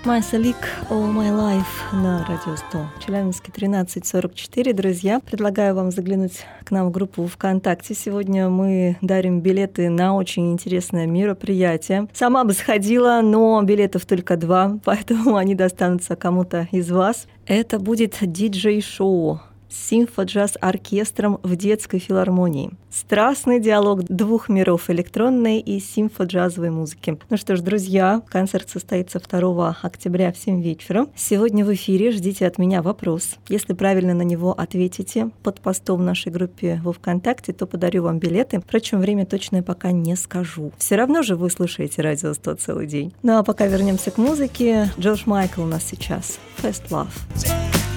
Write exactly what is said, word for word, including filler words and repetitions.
Масалик All My Life на Радио сто. Челябинске тринадцать сорок четыре. Друзья, предлагаю вам заглянуть к нам в группу ВКонтакте. Сегодня мы дарим билеты на очень интересное мероприятие. Сама бы сходила, но билетов только два, поэтому они достанутся кому-то из вас. Это будет диджей-шоу с симфоджаз-оркестром в детской филармонии. Страстный диалог двух миров — электронной и симфоджазовой музыки. Ну что ж, друзья, концерт состоится второго октября в семь вечера. Сегодня в эфире ждите от меня вопрос. Если правильно на него ответите под постом в нашей группе во ВКонтакте, то подарю вам билеты. Впрочем, время точное пока не скажу. Все равно же вы слушаете Радио сто целый день. Ну а пока вернемся к музыке. Джордж Майкл у нас сейчас. First Love.